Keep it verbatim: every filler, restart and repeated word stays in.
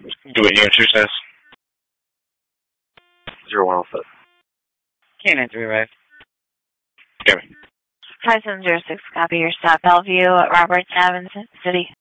Do what your answer says. Zero one oh five. Canine three arrived. Gary. five seven zero six, copy your stop. Bellevue, Roberts Avenue City.